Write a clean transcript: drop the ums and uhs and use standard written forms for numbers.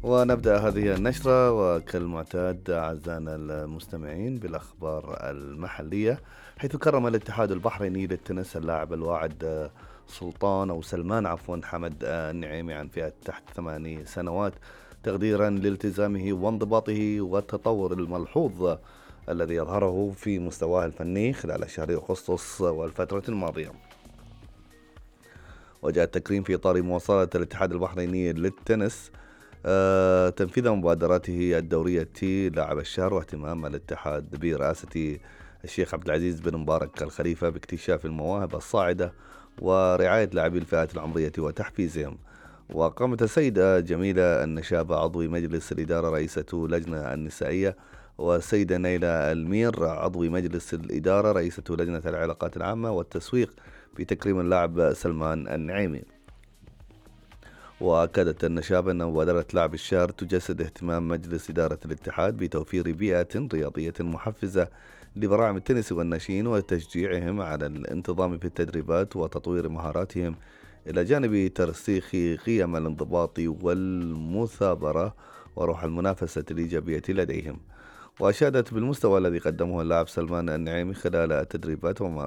ونبدأ هذه النشرة وكالمعتاد أعزائنا المستمعين بالأخبار المحلية، حيث كرم الاتحاد البحريني للتنس اللاعب الواعد سلطان أو سلمان حمد النعيمي عن فئة تحت 8 سنوات، تقديرا لالتزامه وانضباطه والتطور الملحوظ الذي يظهره في مستواه الفني خلال شهر أغسطس والفترة الماضية. وجاء التكريم في إطار مواصلة الاتحاد البحريني للتنس تنفيذ مبادراته الدورية لاعب الشهر، واهتمام الاتحاد برئاسة الشيخ عبد العزيز بن مبارك الخليفة باكتشاف المواهب الصاعدة ورعاية لاعبي الفئات العمرية وتحفيزهم. وقامت السيدة جميلة النشابة عضو مجلس الإدارة رئيسة لجنة النسائية، والسيدة نيلة المير عضو مجلس الإدارة رئيسة لجنة العلاقات العامة والتسويق بتكريم اللاعب سلمان النعيمي. وأكدت النشابة أن مبادرة لاعب الشهر تجسد اهتمام مجلس إدارة الاتحاد بتوفير بيئة رياضية محفزة لبراعم التنس والناشئين وتشجيعهم على الانتظام في التدريبات وتطوير مهاراتهم، إلى جانب ترسيخ قيم الانضباط والمثابرة وروح المنافسة الإيجابية لديهم. وأشادت بالمستوى الذي قدمه اللاعب سلمان النعيمي خلال التدريبات، وما